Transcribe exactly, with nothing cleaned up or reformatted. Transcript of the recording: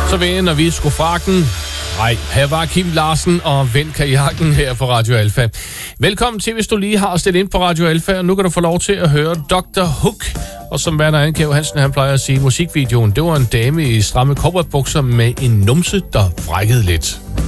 Så vender vi skofrakken. Nej, her var Kim Larsen og Vend kajakken her på Radio Alfa. Velkommen til, hvis du lige har stillet ind på Radio Alfa, og nu kan du få lov til at høre doktor Hook. Og som Werner Ankev Hansen, han plejer at sige, musikvideoen, det var en dame i stramme cowboybukser med en numse, der brækkede lidt.